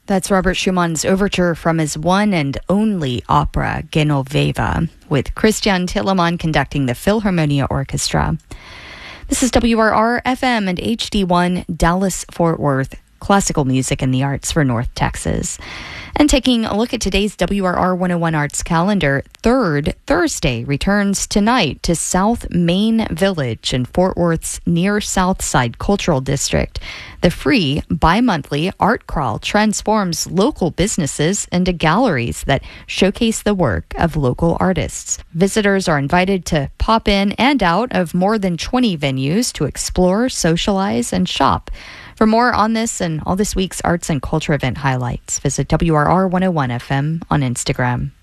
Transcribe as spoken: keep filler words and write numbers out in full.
That's Robert Schumann's overture from his one and only opera, Genoveva, with Christian Tillemann conducting the Philharmonia Orchestra. This is W R R F M and H D one Dallas-Fort Worth, classical music and the arts for North Texas. And taking a look at today's W R R one oh one Arts calendar, Third Thursday returns tonight to South Main Village in Fort Worth's Near South Side Cultural District. The free bi-monthly art crawl transforms local businesses into galleries that showcase the work of local artists. Visitors are invited to pop in and out of more than twenty venues to explore, socialize, and shop. For more on this and all this week's arts and culture event highlights, visit W R R one oh one F M on Instagram.